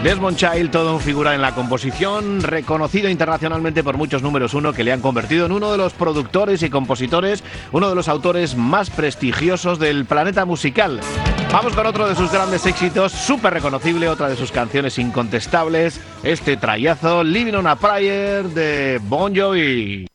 Desmond Child, todo un figura en la composición, reconocido internacionalmente por muchos números uno que le han convertido en uno de los productores y compositores, uno de los autores más prestigiosos del planeta musical. Vamos con otro de sus grandes éxitos, súper reconocible, otra de sus canciones incontestables, este trayazo, Living on a Prayer de Bon Jovi.